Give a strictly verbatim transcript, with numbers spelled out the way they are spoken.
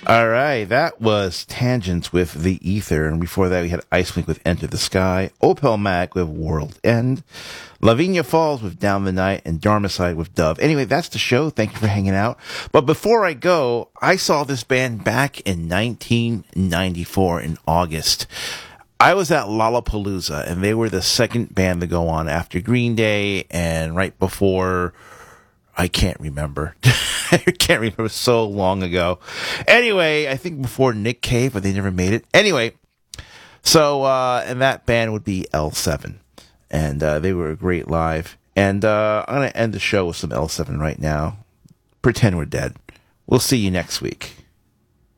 All right, that was Tangents with The Ether, and before that we had Icewind with Enter the Sky, Opel Mac with World End, Lavinia Falls with Down the Night, and Dharmacide with Dove. Anyway, that's the show. Thank you for hanging out. But before I go, I saw this band back in nineteen ninety-four in August. I was at Lollapalooza, and they were the second band to go on after Green Day, and right before... I can't remember. I can't remember, so long ago. Anyway, I think before Nick Cave, but they never made it. Anyway, so, uh, and that band would be L seven. And uh, they were great live. And uh, I'm going to end the show with some L seven right now. Pretend We're Dead. We'll see you next week.